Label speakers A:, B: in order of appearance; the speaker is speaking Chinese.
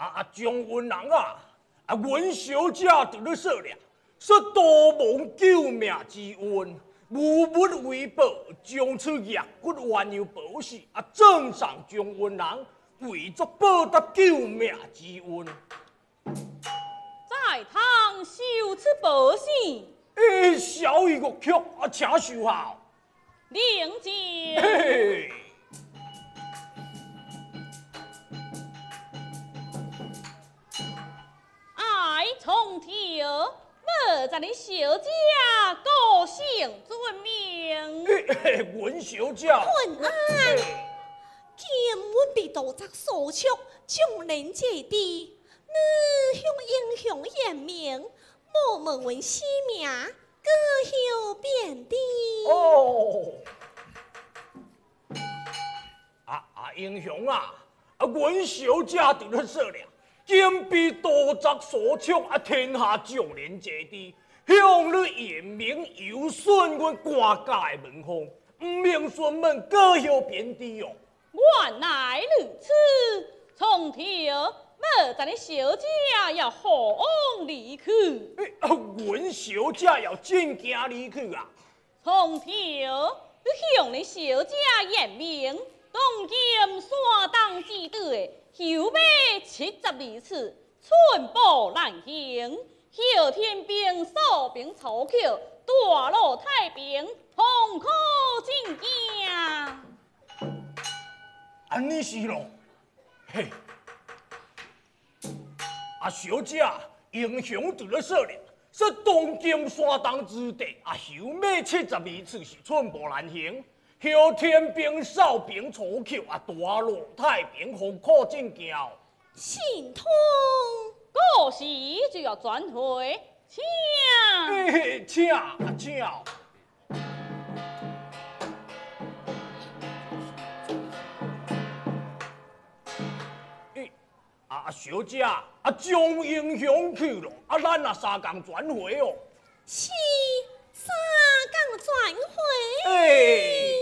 A: 江云人阮小姐在咧说了，说多蒙救命之恩，无物为报，将此业骨鸳鸯宝石赠上江云人，为作报答救命之恩。
B: 在堂受此宝石，
A: 小玉乐曲请收好。
B: 领奖。
A: 嘿嘿。
B: 从头，我在你小姐高兴尊名。
A: 阮小姐。
C: 困安，今阮被盗贼所捉，将人借地，你向英雄验明，莫问阮姓名，各有便的。
A: 哦。英雄阮小姐在咧说了。今被盗贼所捉，天下众人皆知，向你验明，有损阮官家的门风，唔明顺门各有便的哦。
B: 原来如此，从头我在你小姐要何往离去？
A: 阮小姐要进京离去
B: 从头你向你小姐验明，当今山东之地。后马72次，寸步难行。后天兵扫平曹寇，大路太平，痛苦进京。
A: 安尼是咯，嘿，小姐，英雄在咧说了，说当今山东之地后马72次是寸步难行。后天兵扫平曹寇大路太平，风苦进京。
C: 信通，
B: 过时就要转回，请。
A: 请。小姐，将英雄去了，咱3天转回哦。
C: 是3天转回。